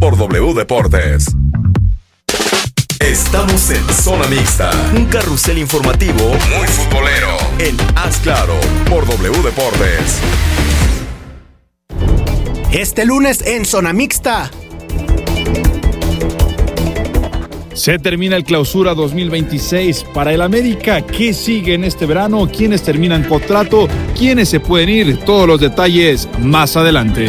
por W Deportes. Estamos en Zona Mixta, un carrusel informativo muy futbolero en Haz Claro por W Deportes. Este lunes en Zona Mixta. Se termina el Clausura 2026 para el América. ¿Qué sigue en este verano? ¿Quiénes terminan contrato? ¿Quiénes se pueden ir? Todos los detalles más adelante.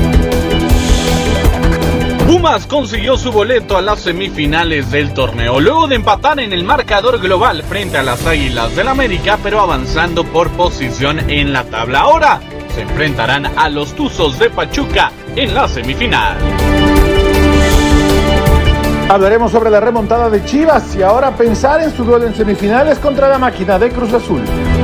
Pumas consiguió su boleto a las semifinales del torneo, luego de empatar en el marcador global frente a las Águilas del América, pero avanzando por posición en la tabla. Ahora se enfrentarán a los Tuzos de Pachuca en la semifinal. Hablaremos sobre la remontada de Chivas y ahora pensar en su duelo en semifinales contra la máquina de Cruz Azul.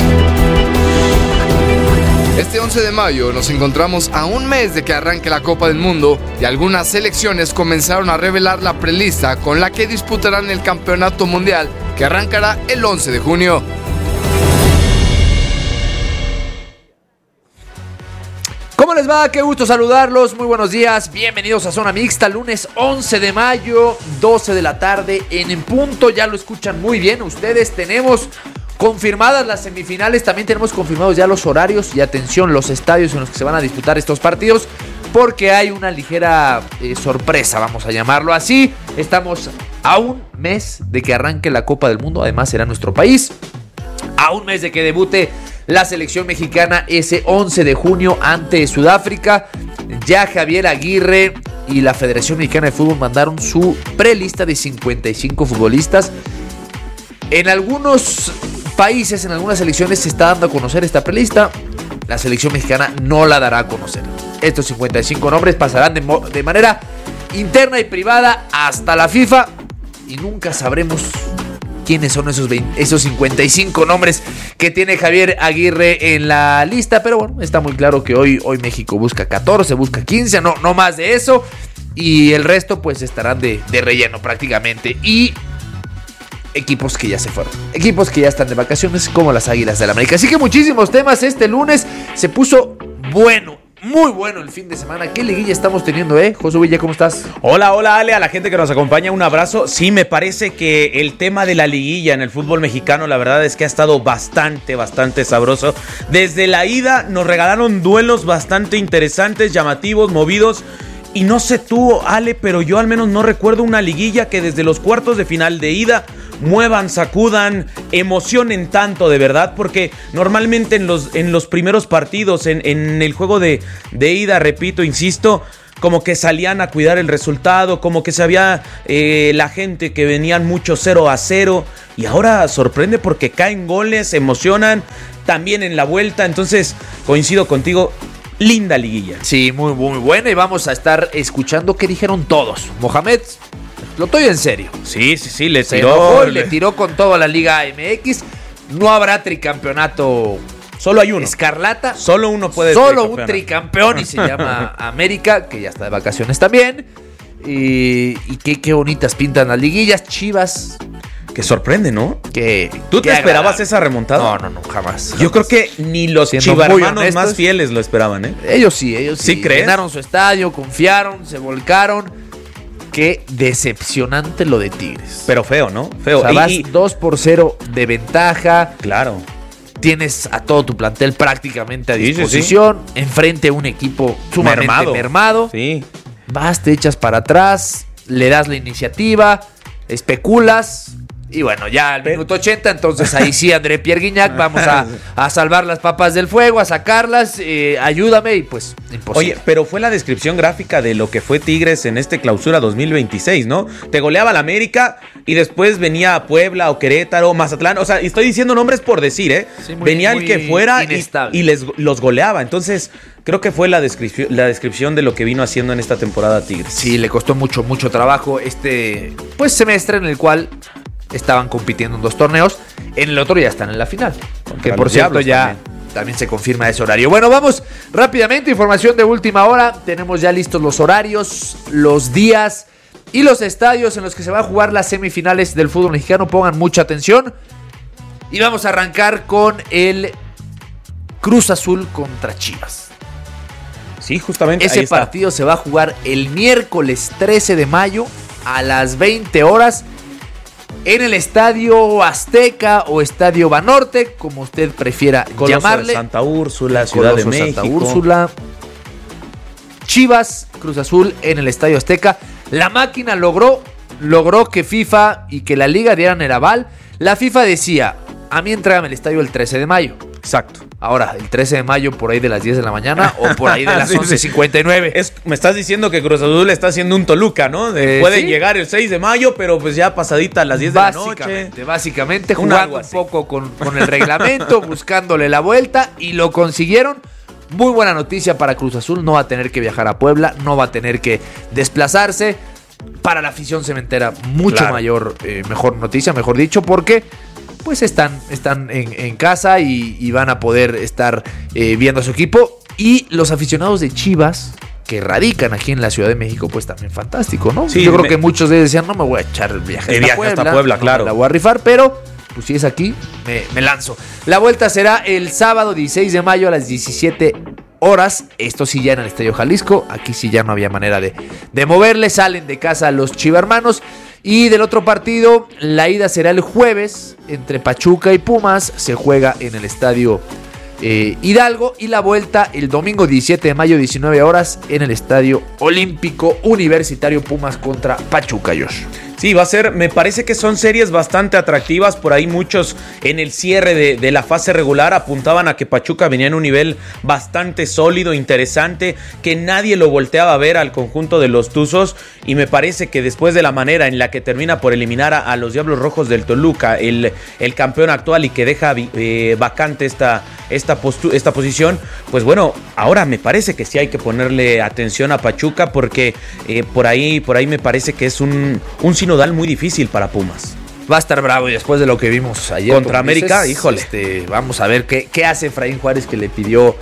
Este 11 de mayo nos encontramos a un mes de que arranque la Copa del Mundo y algunas selecciones comenzaron a revelar la prelista con la que disputarán el Campeonato Mundial que arrancará el 11 de junio. ¿Cómo les va? Qué gusto saludarlos, muy buenos días, bienvenidos a Zona Mixta, lunes 11 de mayo, 12 de la tarde, en punto, ya lo escuchan muy bien ustedes, tenemos confirmadas las semifinales, también tenemos confirmados ya los horarios y atención, los estadios en los que se van a disputar estos partidos, porque hay una ligera sorpresa, vamos a llamarlo así. Estamos a un mes de que arranque la Copa del Mundo, además será nuestro país, a un mes de que debute la selección mexicana ese 11 de junio ante Sudáfrica. Ya Javier Aguirre y la Federación Mexicana de Fútbol mandaron su prelista de 55 futbolistas. En algunos países, en algunas selecciones se está dando a conocer esta prelista. La selección mexicana no la dará a conocer. Estos 55 nombres pasarán de manera interna y privada hasta la FIFA y nunca sabremos quiénes son esos 55 nombres que tiene Javier Aguirre en la lista. Pero bueno, está muy claro que hoy México busca 14, busca 15, no más de eso. Y el resto pues estarán de relleno prácticamente. Y equipos que ya se fueron, equipos que ya están de vacaciones, como las Águilas del América. Así que muchísimos temas este lunes. Se puso bueno, muy bueno el fin de semana. ¿Qué liguilla estamos teniendo, Josu Villa? ¿Cómo estás? Hola Ale, a la gente que nos acompaña, un abrazo. Sí, me parece que el tema de la liguilla en el fútbol mexicano, la verdad es que ha estado bastante sabroso. Desde la ida nos regalaron duelos bastante interesantes, llamativos, movidos. Y no sé tú, Ale, pero yo al menos no recuerdo una liguilla que desde los cuartos de final de ida muevan, sacudan, emocionen tanto, de verdad, porque normalmente en los primeros partidos, en el juego de ida, repito, insisto, como que salían a cuidar el resultado, como que sabía la gente que venían mucho 0-0, y ahora sorprende porque caen goles, emocionan, también en la vuelta. Entonces coincido contigo, linda liguilla. Sí, muy buena, y vamos a estar escuchando qué dijeron todos. Mohamed, lo estoy en serio. Sí, le se tiró. Enojó y le tiró con todo a la Liga MX. No habrá tricampeonato. Solo hay uno. Escarlata. Solo uno puede. Solo un tricampeón y se llama América, que ya está de vacaciones también. Y qué bonitas pintan las liguillas. Chivas. Que sorprende, ¿no? ¿Tú te esperabas esa remontada? No, jamás. Yo creo que ni los chivarmanos más fieles lo esperaban, ¿eh? Ellos sí. ¿Sí crees? Llenaron su estadio, confiaron, se volcaron. Qué decepcionante lo de Tigres. Pero feo, ¿no? Feo. O sea, vas 2-0 de ventaja. Claro. Tienes a todo tu plantel prácticamente a disposición. Sí. Enfrente un equipo sumamente mermado. Sí. Vas, te echas para atrás, le das la iniciativa, especulas. Y bueno, ya al minuto 80, entonces ahí sí, André Pierre Guignac, vamos a salvar las papas del fuego, a sacarlas, ayúdame, y pues imposible. Oye, pero fue la descripción gráfica de lo que fue Tigres en este Clausura 2026, ¿no? Te goleaba la América y después venía Puebla o Querétaro, Mazatlán, o sea, estoy diciendo nombres por decir, ¿eh? Sí, venía el que fuera y los goleaba, entonces creo que fue la descripción de lo que vino haciendo en esta temporada Tigres. Sí, le costó mucho trabajo pues semestre en el cual estaban compitiendo en 2 torneos, en el otro ya están en la final, que por cierto ya también se confirma ese horario. Bueno, vamos rápidamente, información de última hora, tenemos ya listos los horarios, los días y los estadios en los que se va a jugar las semifinales del fútbol mexicano. Pongan mucha atención y vamos a arrancar con el Cruz Azul contra Chivas. Sí, justamente. Ese partido se va a jugar el miércoles 13 de mayo a las 20 horas en el Estadio Azteca o Estadio Banorte, como usted prefiera llamarle. Santa Úrsula, Ciudad de México. Santa Úrsula. Chivas, Cruz Azul en el Estadio Azteca. La máquina logró que FIFA y que la Liga dieran el aval. La FIFA decía, a mí entrégame el estadio el 13 de mayo. Exacto. Ahora, el 13 de mayo por ahí de las 10 de la mañana o por ahí de las 11:59. Me estás diciendo que Cruz Azul está haciendo un Toluca, ¿no? Puede llegar el 6 de mayo, pero pues ya pasadita a las 10 de la noche. Básicamente jugando un poco con el reglamento, buscándole la vuelta y lo consiguieron. Muy buena noticia para Cruz Azul, no va a tener que viajar a Puebla, no va a tener que desplazarse. Para la afición cementera, mucho mejor noticia, mejor dicho, porque pues están en casa y van a poder estar viendo a su equipo. Y los aficionados de Chivas, que radican aquí en la Ciudad de México, pues también fantástico, ¿no? Sí, yo creo que muchos de ellos decían, no me voy a echar el viaje hasta Puebla, claro. No me la voy a rifar, pero pues si es aquí, me lanzo. La vuelta será el sábado 16 de mayo a las 17 horas. Esto sí ya en el Estadio Jalisco. Aquí sí ya no había manera de moverle. Salen de casa los chivermanos. Y del otro partido, la ida será el jueves entre Pachuca y Pumas. Se juega en el Estadio Hidalgo. Y la vuelta el domingo 17 de mayo, 19 horas, en el Estadio Olímpico Universitario. Pumas contra Pachuca, Josh. Sí, va a ser, me parece que son series bastante atractivas. Por ahí muchos en el cierre de la fase regular apuntaban a que Pachuca venía en un nivel bastante sólido, interesante, que nadie lo volteaba a ver al conjunto de los Tuzos. Y me parece que después de la manera en la que termina por eliminar a los Diablos Rojos del Toluca, el campeón actual, y que deja vacante esta posición, pues bueno, ahora me parece que sí hay que ponerle atención a Pachuca, porque por ahí me parece que es un sinodal muy difícil para Pumas. Va a estar bravo, y después de lo que vimos ayer contra América, híjole. Vamos a ver qué hace Efraín Juárez, que le pidió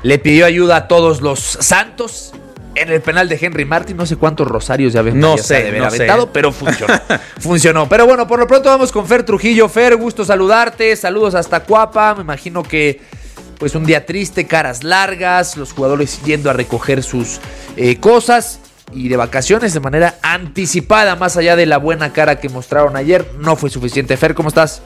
ayuda a todos los Santos en el penal de Henry Martin. No sé cuántos rosarios ya ven. Aventado, pero funcionó. Pero bueno, por lo pronto vamos con Fer Trujillo. Fer, gusto saludarte. Saludos hasta Cuapa. Me imagino que pues un día triste, caras largas, los jugadores yendo a recoger sus cosas y de vacaciones de manera anticipada, más allá de la buena cara que mostraron ayer. No fue suficiente. Fer, ¿cómo estás?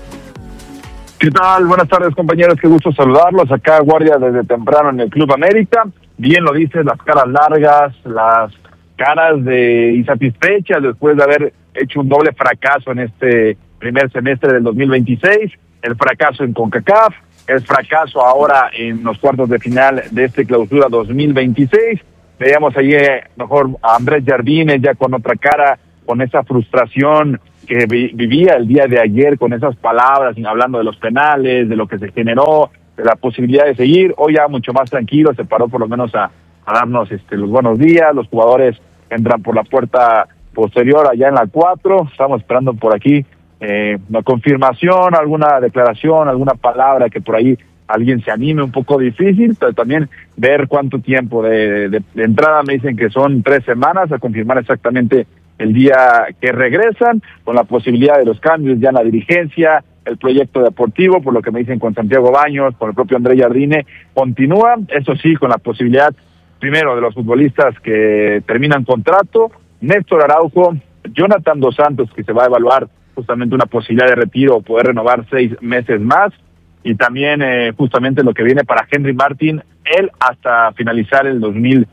¿Qué tal? Buenas tardes, compañeros, qué gusto saludarlos. Acá guardia desde temprano en el Club América. Bien lo dices, las caras largas, las caras de insatisfechas después de haber hecho un doble fracaso en este primer semestre del 2026, el fracaso en CONCACAF, el fracaso ahora en los cuartos de final de este clausura 2026. Veíamos ahí mejor a Andrés Jardines ya con otra cara, con esa frustración que vivía el día de ayer, con esas palabras, hablando de los penales, de lo que se generó, de la posibilidad de seguir. Hoy ya mucho más tranquilo, se paró por lo menos a darnos los buenos días. Los jugadores entran por la puerta posterior allá en la 4. Estamos esperando por aquí una confirmación, alguna declaración, alguna palabra que por ahí alguien se anime. Un poco difícil, pero también ver cuánto tiempo de entrada. Me dicen que son 3 semanas, a confirmar exactamente el día que regresan, con la posibilidad de los cambios ya en la dirigencia. El proyecto deportivo, por lo que me dicen con Santiago Baños, con el propio Andrés Jardine, continúa. Eso sí, con la posibilidad primero de los futbolistas que terminan contrato, Néstor Araujo, Jonathan Dos Santos, que se va a evaluar justamente una posibilidad de retiro o poder renovar 6 meses más, y también justamente lo que viene para Henry Martin, él hasta finalizar el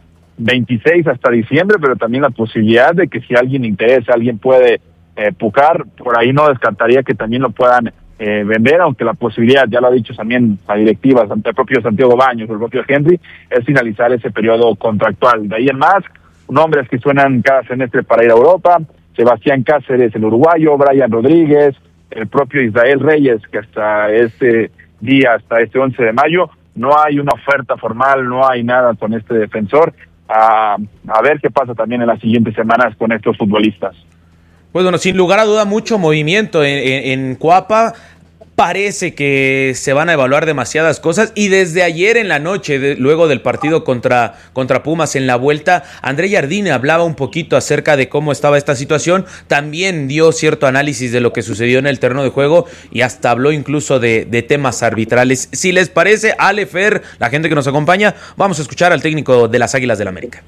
2026, hasta diciembre, pero también la posibilidad de que si alguien interesa, alguien puede pujar, por ahí no descartaría que también lo puedan vender, aunque la posibilidad, ya lo ha dicho también la directiva, el propio Santiago Baños, el propio Henry, es finalizar ese periodo contractual. De ahí en más, nombres que suenan cada semestre para ir a Europa: Sebastián Cáceres, el uruguayo, Brian Rodríguez, el propio Israel Reyes, que hasta este día, hasta este 11 de mayo, no hay una oferta formal, no hay nada con este defensor. A ver qué pasa también en las siguientes semanas con estos futbolistas. Pues bueno, sin lugar a duda, mucho movimiento en Cuapa. parece que se van a evaluar demasiadas cosas, y desde ayer en la noche, luego del partido contra Pumas en la vuelta, André Jardine hablaba un poquito acerca de cómo estaba esta situación, también dio cierto análisis de lo que sucedió en el terreno de juego y hasta habló incluso de temas arbitrales. Si les parece, Ale, Fer, la gente que nos acompaña, vamos a escuchar al técnico de las Águilas del América.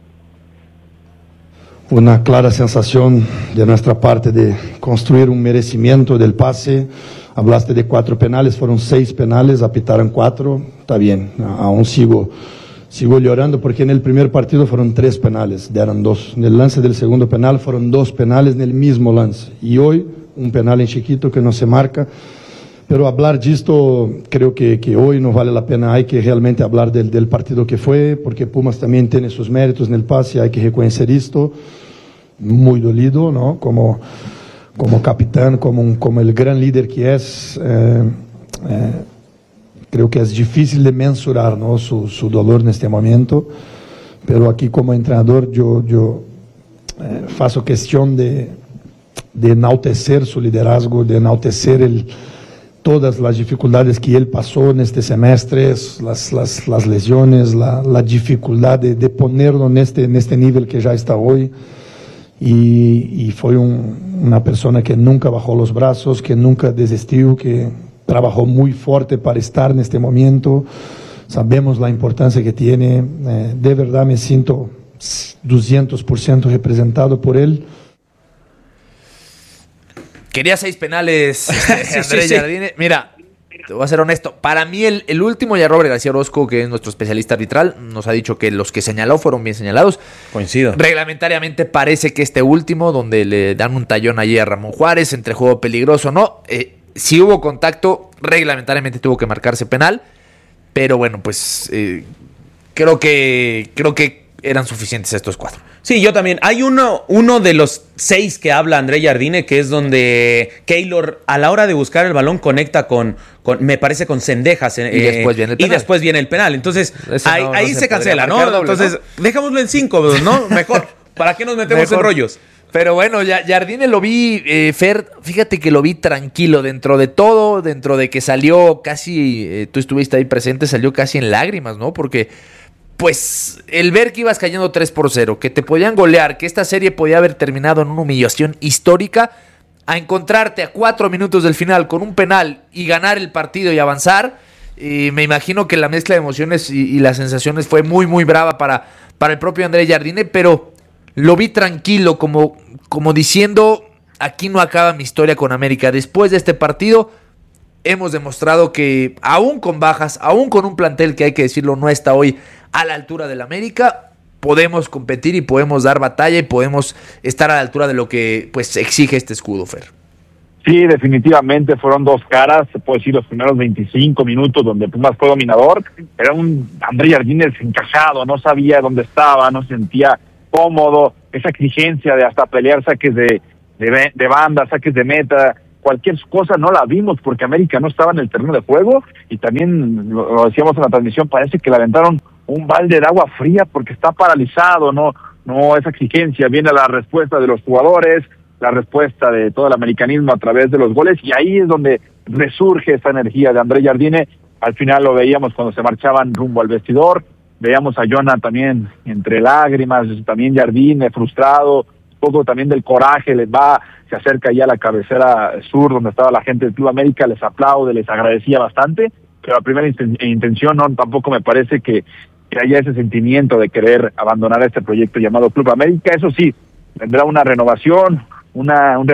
Una clara sensación de nuestra parte de construir un merecimiento del pase. Hablaste de 4 penales, fueron 6 penales, apitaron 4, está bien, aún sigo llorando porque en el primer partido fueron 3 penales, dieron 2. En el lance del segundo penal fueron 2 penales en el mismo lance, y hoy un penal en chiquito que no se marca. Pero hablar de esto creo que hoy no vale la pena, hay que realmente hablar del partido que fue, porque Pumas también tiene sus méritos en el pase, hay que reconocer esto, muy dolido, ¿no? Como capitán, como el gran líder que es, creo que es difícil de mensurar, ¿no? su dolor en este momento, pero aquí como entrenador yo faço cuestión de enaltecer su liderazgo, de enaltecer todas las dificultades que él pasó en este semestre, las lesiones, la dificultad de ponerlo en este nivel que ya está hoy. Y fue una persona que nunca bajó los brazos, que nunca desistió, que trabajó muy fuerte para estar en este momento. Sabemos la importancia que tiene. De verdad me siento 200% representado por él. Quería 6 penales, André Jardine. Mira, te voy a ser honesto. Para mí el último, ya Robert García Orozco, que es nuestro especialista arbitral, nos ha dicho que los que señaló fueron bien señalados. Coincido. Reglamentariamente parece que este último, donde le dan un tallón allí a Ramón Juárez, entre juego peligroso, no. Si hubo contacto, reglamentariamente tuvo que marcarse penal. Pero bueno, pues creo que eran suficientes estos 4. Sí, yo también. Hay uno de los 6 que habla André Jardine, que es donde Keylor, a la hora de buscar el balón, conecta con me parece, con Cendejas. Y después viene el penal. Entonces, ahí se cancela, ¿no? Doble, entonces, ¿no? Dejémoslo en 5, ¿no? Mejor. ¿Para qué nos metemos en rollos? Pero bueno, Jardine lo vi, Fer, fíjate que lo vi tranquilo dentro de todo, dentro de que salió casi, tú estuviste ahí presente, salió casi en lágrimas, ¿no? Porque pues el ver que ibas cayendo 3-0, que te podían golear, que esta serie podía haber terminado en una humillación histórica, a encontrarte a 4 minutos del final con un penal y ganar el partido y avanzar, me imagino que la mezcla de emociones y las sensaciones fue muy, muy brava para el propio André Jardine, pero lo vi tranquilo, como diciendo, aquí no acaba mi historia con América. Después de este partido hemos demostrado que aún con bajas, aún con un plantel que hay que decirlo no está hoy a la altura del América, podemos competir y podemos dar batalla y podemos estar a la altura de lo que pues exige este escudo, Fer. Sí, definitivamente fueron 2 caras, se puede decir los primeros 25 minutos donde Pumas fue dominador, era un André Jardine desencajado, no sabía dónde estaba, no se sentía cómodo, esa exigencia de hasta pelear saques de banda, saques de meta, cualquier cosa no la vimos porque América no estaba en el terreno de juego, y también lo decíamos en la transmisión, parece que le aventaron un balde de agua fría porque está paralizado, no esa exigencia, viene la respuesta de los jugadores, la respuesta de todo el americanismo a través de los goles, y ahí es donde resurge esa energía de André Jardine. Al final lo veíamos cuando se marchaban rumbo al vestidor, veíamos a Jonah también entre lágrimas, también Jardine frustrado, poco también del coraje, se acerca ya a la cabecera sur donde estaba la gente del Club América, les aplaude, les agradecía bastante, pero a primera intención tampoco me parece que haya ese sentimiento de querer abandonar este proyecto llamado Club América. Eso sí, vendrá una renovación, un